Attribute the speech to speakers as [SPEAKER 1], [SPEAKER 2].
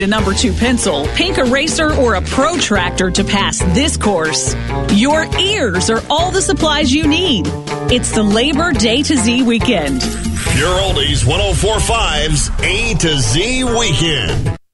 [SPEAKER 1] A number 2 pencil, pink eraser, or a protractor to pass this course. Your ears are all the supplies you need. It's the Labor Day to Z weekend.
[SPEAKER 2] Pure Oldies 104.5's A to Z Weekend.